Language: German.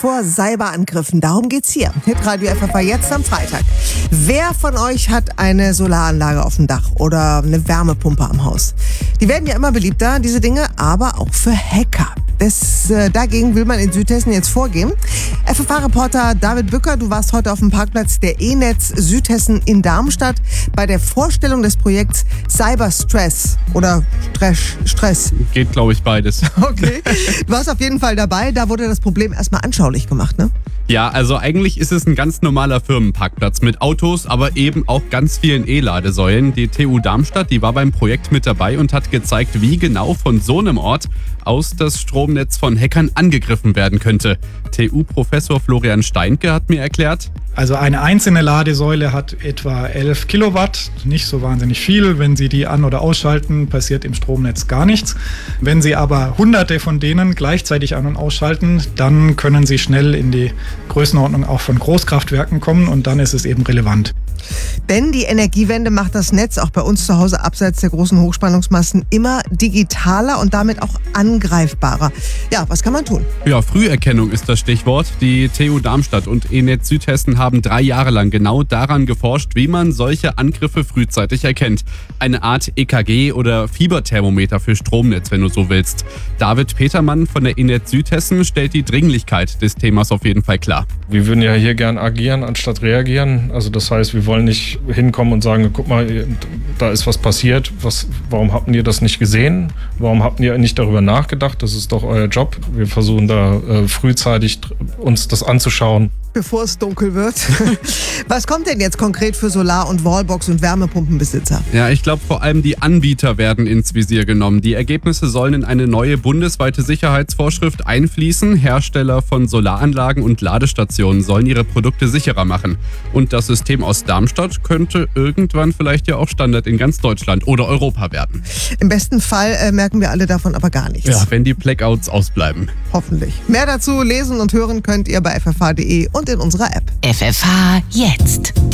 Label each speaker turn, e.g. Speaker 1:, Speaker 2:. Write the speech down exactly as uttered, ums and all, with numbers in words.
Speaker 1: vor Cyberangriffen. Darum geht's hier. Hitradio F F A jetzt am Freitag. Wer von euch hat eine Solaranlage auf dem Dach oder eine Wärmepumpe am Haus? Die werden ja immer beliebter, diese Dinge, aber auch für Hacker. Das, äh, dagegen will man in Südhessen jetzt vorgehen. F F A-Reporter David Bücker, du warst heute auf dem Parkplatz der E-Netz Südhessen in Darmstadt bei der Vorstellung des Projekts Cyberstress oder Stress. Stress.
Speaker 2: Geht, glaube ich, beides.
Speaker 1: Okay. Du warst auf jeden Fall dabei. Da wurde das Problem erstmal anschaulich gemacht, ne?
Speaker 2: Ja, also eigentlich ist es ein ganz normaler Firmenparkplatz mit Autos, aber eben auch ganz vielen E-Ladesäulen. Die T U Darmstadt, die war beim Projekt mit dabei und hat gezeigt, wie genau von so einem Ort aus das Stromnetz von Hackern angegriffen werden könnte. T U-Professor Florian Steinke hat mir erklärt:
Speaker 3: Also eine einzelne Ladesäule hat etwa elf Kilowatt, nicht so wahnsinnig viel. Wenn Sie die an- oder ausschalten, passiert im Stromnetz gar nichts. Wenn Sie aber hunderte von denen gleichzeitig an- und ausschalten, dann können Sie schnell in die Größenordnung auch von Großkraftwerken kommen und dann ist es eben relevant.
Speaker 1: Denn die Energiewende macht das Netz auch bei uns zu Hause abseits der großen Hochspannungsmasten immer digitaler und damit auch angreifbarer. Ja, was kann man tun?
Speaker 2: Ja, Früherkennung ist das Stichwort. Die T U Darmstadt und E-Netz Südhessen haben drei Jahre lang genau daran geforscht, wie man solche Angriffe frühzeitig erkennt. Eine Art E K G oder Fieberthermometer für Stromnetz, wenn du so willst. David Petermann von der E-Netz Südhessen stellt die Dringlichkeit des Themas auf jeden Fall klar.
Speaker 4: Wir würden ja hier gern agieren, anstatt reagieren. Also das heißt, wir wollen nicht hinkommen und sagen, guck mal, da ist was passiert. Was, warum habt ihr das nicht gesehen? Warum habt ihr nicht darüber nachgedacht? Das ist doch euer Job. Wir versuchen da äh, frühzeitig uns das anzuschauen.
Speaker 1: Bevor es dunkel wird. Was kommt denn jetzt konkret für Solar- und Wallbox- und Wärmepumpenbesitzer?
Speaker 2: Ja, ich glaube, vor allem die Anbieter werden ins Visier genommen. Die Ergebnisse sollen in eine neue bundesweite Sicherheitsvorschrift einfließen. Hersteller von Solaranlagen und Ladestationen sollen ihre Produkte sicherer machen. Und das System aus Darmstadt könnte irgendwann vielleicht ja auch Standard in ganz Deutschland oder Europa werden.
Speaker 1: Im besten Fall äh, merken wir alle davon aber gar nichts.
Speaker 2: Ja, wenn die Blackouts ausbleiben.
Speaker 1: Hoffentlich. Mehr dazu lesen und hören könnt ihr bei F F A punkt de und in unserer App.
Speaker 5: F F H jetzt.